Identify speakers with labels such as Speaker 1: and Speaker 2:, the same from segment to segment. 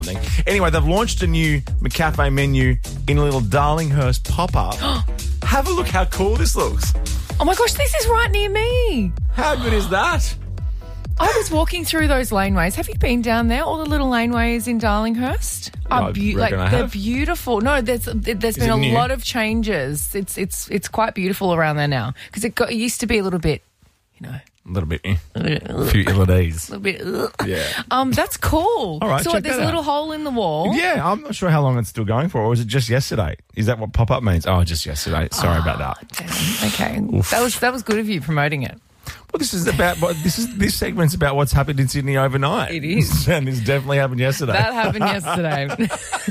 Speaker 1: Anyway, they've launched a new McCafe menu in a little Darlinghurst pop-up. Have a look how cool this looks.
Speaker 2: Oh my gosh, this is right near me.
Speaker 1: How good is that?
Speaker 2: I was walking through those laneways. Have you been down there? All the little laneways in Darlinghurst they're beautiful. No, there's been a lot of changes. It's quite beautiful around there now because it used to be a little bit,
Speaker 1: a little bit, a few ill at ease.
Speaker 2: A little bit,
Speaker 1: yeah.
Speaker 2: That's cool.
Speaker 1: All right,
Speaker 2: so there's a little hole in the wall.
Speaker 1: Yeah, I'm not sure how long it's still going for, or was it just yesterday? Is that what pop-up means? Oh, just yesterday. Sorry about that.
Speaker 2: Damn. Okay, that was good of you promoting it.
Speaker 1: Well, this segment's about what's happened in Sydney overnight.
Speaker 2: It is,
Speaker 1: and this definitely happened yesterday.
Speaker 2: That happened yesterday.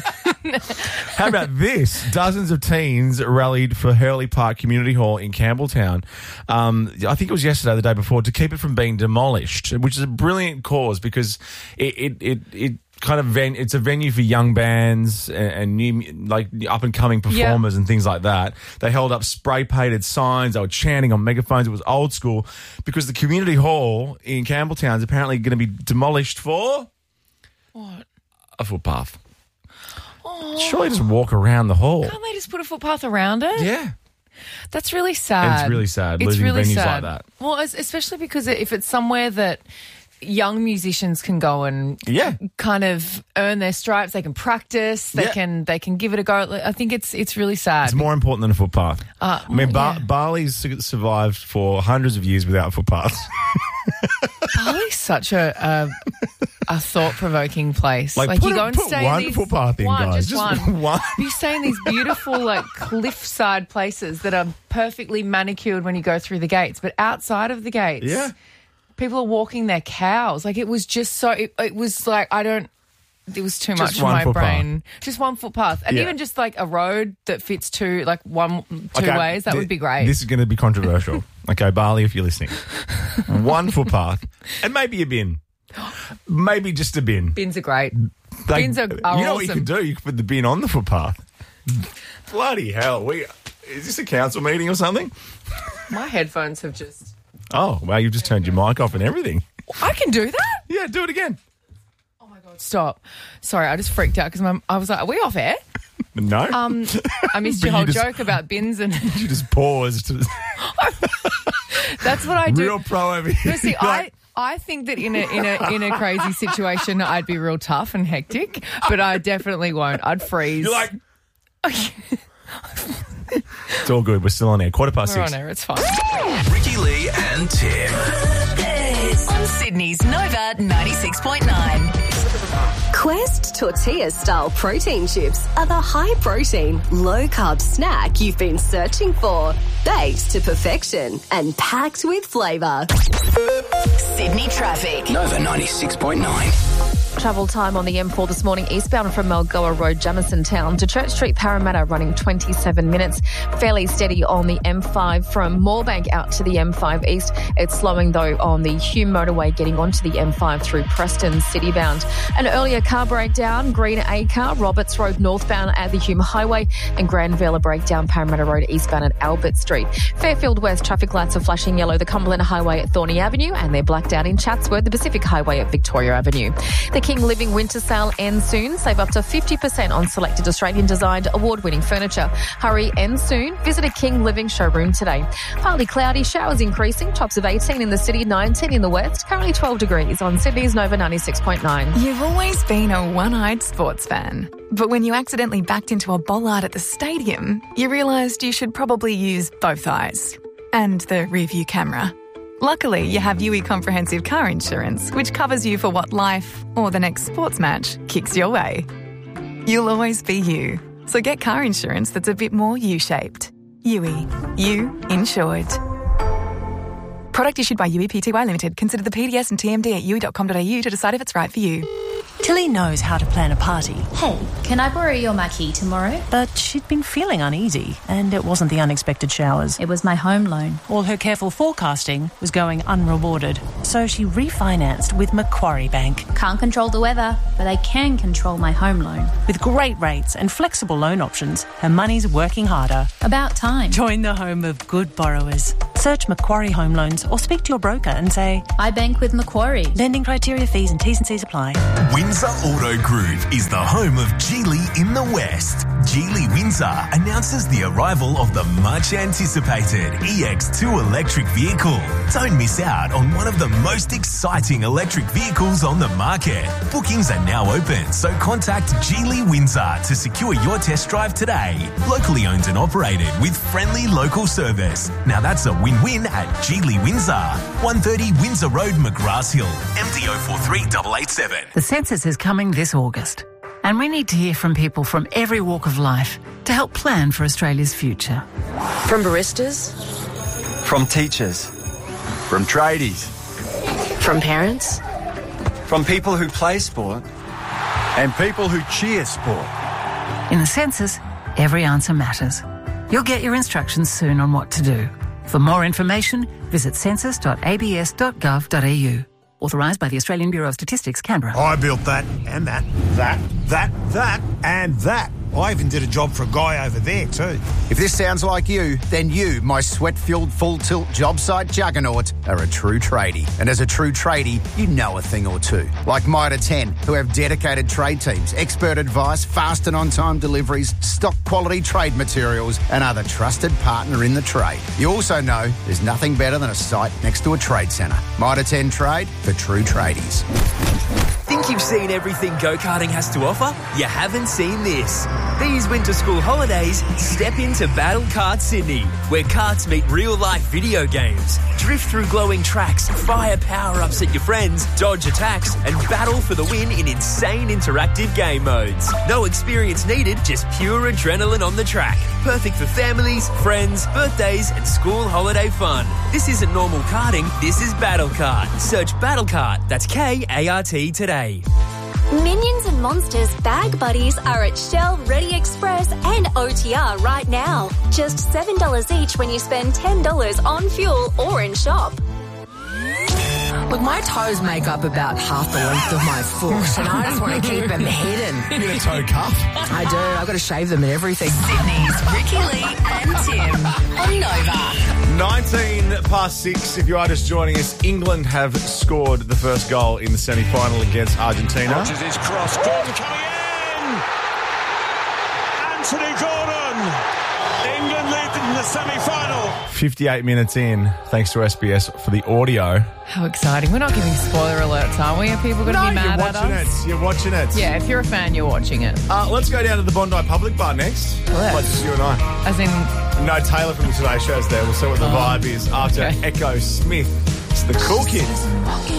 Speaker 1: How about this? Dozens of teens rallied for Hurley Park Community Hall in Campbelltown. I think it was yesterday, the day before, to keep it from being demolished, which is a brilliant cause because it kind of it's a venue for young bands and new, like, up and coming performers and things like that. They held up spray painted signs. They were chanting on megaphones. It was old school because the community hall in Campbelltown is apparently going to be demolished for
Speaker 2: what?
Speaker 1: A footpath. Oh. Surely just walk around the hall.
Speaker 2: Can't they just put a footpath around it?
Speaker 1: Yeah.
Speaker 2: That's really sad.
Speaker 1: It's really sad losing venues
Speaker 2: sad.
Speaker 1: like that.
Speaker 2: Well, especially because if it's somewhere that young musicians can go and kind of earn their stripes, they can practice, they can give it a go. I think it's really sad.
Speaker 1: It's more important than a footpath. Bali's survived for hundreds of years without footpaths.
Speaker 2: Bali's such a thought-provoking place.
Speaker 1: Like
Speaker 2: you go and stay
Speaker 1: one
Speaker 2: in these
Speaker 1: footpath in, guys.
Speaker 2: Just one. You stay in these beautiful cliffside places that are perfectly manicured when you go through the gates, but outside of the gates, people are walking their cows. It was just so. It was like it was too much for my brain. Just one footpath, and even just a road that fits two ways. That would be great.
Speaker 1: This is going to be controversial. Okay, Bali, if you're listening, one footpath and maybe a bin. Maybe just a bin.
Speaker 2: Bins are great. Bins are awesome.
Speaker 1: You know what you could do? You could put the bin on the footpath. Bloody hell. Is this a council meeting or something?
Speaker 2: My headphones have just...
Speaker 1: Oh, wow, you've just turned your mic off and everything.
Speaker 2: I can do that?
Speaker 1: Yeah, do it again.
Speaker 2: Oh, my God. Stop. Sorry, I just freaked out because I was like, are we off air?
Speaker 1: No.
Speaker 2: I missed your whole joke about bins and...
Speaker 1: You just paused.
Speaker 2: That's what I do.
Speaker 1: Real pro over here.
Speaker 2: No, see, I think that in a crazy situation, I'd be real tough and hectic, but I definitely won't. I'd freeze.
Speaker 1: You're like... It's all good. We're still on air. 6:15.
Speaker 2: We're on air. It's fine.
Speaker 3: Ricky Lee and Tim.
Speaker 4: On Sydney's Nova 96.9.
Speaker 5: Quest tortilla-style protein chips are the high-protein, low-carb snack you've been searching for. Baked to perfection and packed with flavour.
Speaker 4: Sydney traffic.
Speaker 3: Nova 96.9.
Speaker 6: Travel time on the M4 this morning, eastbound from Malgoa Road, Jamison Town to Church Street, Parramatta, running 27 minutes. Fairly steady on the M5 from Moorebank out to the M5 East. It's slowing, though, on the Hume motorway getting onto the M5 through Preston, citybound. An earlier car breakdown, Green A car, Roberts Road northbound at the Hume Highway, and Granville a breakdown, Parramatta Road eastbound at Albert Street. Fairfield West traffic lights are flashing yellow, the Cumberland Highway at Thorney Avenue, and they're blacked out in Chatsworth, the Pacific Highway at Victoria Avenue. The King Living Winter Sale ends soon. Save up to 50% on selected Australian-designed award-winning furniture. Hurry, ends soon. Visit a King Living showroom today. Partly cloudy, showers increasing. Tops of 18 in the city, 19 in the west. Currently 12 degrees on Sydney's Nova 96.9.
Speaker 7: You've always been a one-eyed sports fan. But when you accidentally backed into a bollard at the stadium, you realised you should probably use both eyes. And the rear-view camera. Luckily, you have UE Comprehensive Car Insurance, which covers you for what life, or the next sports match, kicks your way. You'll always be you. So get car insurance that's a bit more U-shaped. UE. You insured. Product issued by UE Pty Limited. Consider the PDS and TMD at UE.com.au to decide if it's right for you.
Speaker 8: Tilly knows how to plan a party.
Speaker 9: Hey, can I borrow your marquee tomorrow?
Speaker 8: But she'd been feeling uneasy, and it wasn't the unexpected showers.
Speaker 9: It was my home loan.
Speaker 8: All her careful forecasting was going unrewarded. So she refinanced with Macquarie Bank.
Speaker 9: Can't control the weather, but I can control my home loan.
Speaker 8: With great rates and flexible loan options, her money's working harder.
Speaker 9: About time.
Speaker 8: Join the home of good borrowers. Search Macquarie Home Loans or speak to your broker and say,
Speaker 9: I bank with Macquarie.
Speaker 8: lending criteria, fees and T's and C's apply.
Speaker 10: Windsor Auto Group is the home of Geely in the West. Geely Windsor announces the arrival of the much-anticipated EX2 electric vehicle. Don't miss out on one of the most exciting electric vehicles on the market. Bookings are now open, so contact Geely Windsor to secure your test drive today. Locally owned and operated with friendly local service. Now that's a win-win at Geely Windsor. 130 Windsor Road, McGrath Hill. MDO 43887.
Speaker 11: The census is coming this August, and we need to hear from people from every walk of life to help plan for Australia's future.
Speaker 12: From baristas,
Speaker 13: from teachers, from tradies,
Speaker 12: from parents,
Speaker 13: from people who play sport, and people who cheer sport.
Speaker 11: In the census, every answer matters. You'll get your instructions soon on what to do. For more information, visit census.abs.gov.au. Authorised by the Australian Bureau of Statistics, Canberra.
Speaker 14: I built that, and that, and that. I even did a job for a guy over there too.
Speaker 15: If this sounds like you, then you, my sweat-filled full-tilt job site juggernaut, are a true tradie. And as a true tradie, you know a thing or two. Like Mitre 10, who have dedicated trade teams, expert advice, fast and on-time deliveries, stock quality trade materials, and are the trusted partner in the trade. You also know there's nothing better than a site next to a trade centre. Mitre 10 Trade for true tradies.
Speaker 16: Think you've seen everything go-karting has to offer? You haven't seen this. These winter school holidays, step into Battle Kart Sydney, where karts meet real-life video games. Drift through glowing tracks, fire power-ups at your friends, dodge attacks, and battle for the win in insane interactive game modes. No experience needed, just pure adrenaline on the track. Perfect for families, friends, birthdays, and school holiday fun. This isn't normal karting, this is Battle Kart. Search Battle Kart, that's K-A-R-T today.
Speaker 5: Minions and Monsters Bag Buddies are at Shell, Ready Express and OTR right now. Just $7 each when you spend $10 on fuel or in shop.
Speaker 12: Look, my toes make up about half the length of my foot, and I just want to keep them hidden.
Speaker 1: You get a toe cuff?
Speaker 12: I do. I've got to shave them and everything.
Speaker 4: Sydney's Ricky Lee and Tim on Nova.
Speaker 1: 6:19. If you are just joining us, England have scored the first goal in the semi-final against Argentina.
Speaker 17: Watches his cross. Gordon coming in. Anthony Gordon. England lead in the semi-final.
Speaker 1: 58 minutes in, thanks to SBS for the audio.
Speaker 2: How exciting. We're not giving spoiler alerts, are we? Are people going to be mad at us?
Speaker 1: You're watching it.
Speaker 2: Yeah, if you're a fan, you're watching it.
Speaker 1: Let's go down to the Bondi Public Bar next. Like just you and I.
Speaker 2: As in...
Speaker 1: No, Taylor from the Today Show's there. We'll see what the vibe is after Echo Smith. It's the Cool Kids.